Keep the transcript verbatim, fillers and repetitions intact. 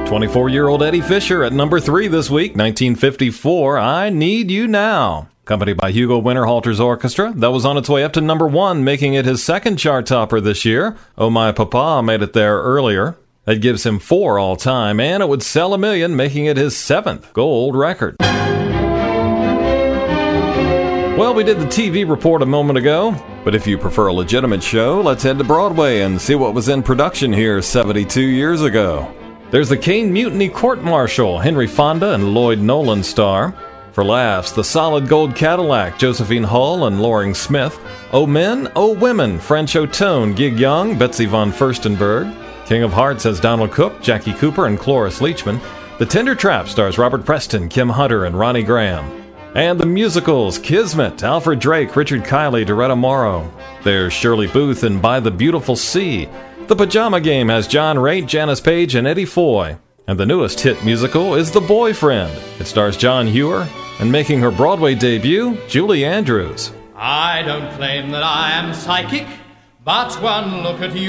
twenty-four-year-old Eddie Fisher at number three this week, nineteen fifty-four, I Need You Now. Accompanied by Hugo Winterhalter's orchestra, that was on its way up to number one, making it his second chart topper this year. Oh My Papa made it there earlier. That gives him four all-time, and it would sell a million, making it his seventh gold record. Well, we did the T V report a moment ago, but if you prefer a legitimate show, let's head to Broadway and see what was in production here seventy-two years ago. There's the Caine Mutiny Court-Martial, Henry Fonda and Lloyd Nolan star. For laughs, The Solid Gold Cadillac, Josephine Hull and Loring Smith. O Men, O Women, French Otone, Gig Young, Betsy von Furstenberg. King of Hearts has Donald Cook, Jackie Cooper, and Cloris Leachman. The Tender Trap stars Robert Preston, Kim Hunter, and Ronnie Graham. And the musicals, Kismet, Alfred Drake, Richard Kiley, Doretta Morrow. There's Shirley Booth in By the Beautiful Sea. The Pajama Game has John Raitt, Janice Page, and Eddie Foy. And the newest hit musical is The Boyfriend. It stars John Hewer, and making her Broadway debut, Julie Andrews. I don't claim that I am psychic, but one look at you